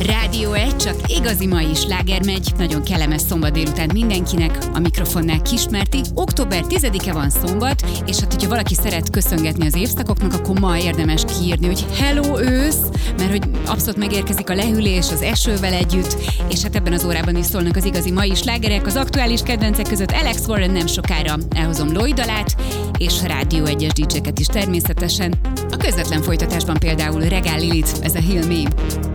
Rádió 1, csak igazi mai sláger megy. Nagyon kellemes szombat délután mindenkinek. A mikrofonnál Kismerti. Október 10-e van szombat, és hát, hogyha valaki szeret köszöngetni az évszakoknak, akkor ma érdemes kiírni, hogy hello ősz, mert hogy abszolút megérkezik a lehűlés az esővel együtt, és hát ebben az órában is szólnak az igazi mai slágerek. Az aktuális kedvencek között Alex Warren, nem sokára elhozom Lloyd dalát, és Rádió 1-es DJ-ket is természetesen. A közvetlen folytatásban például Regál Lilith, ez a Heal Me.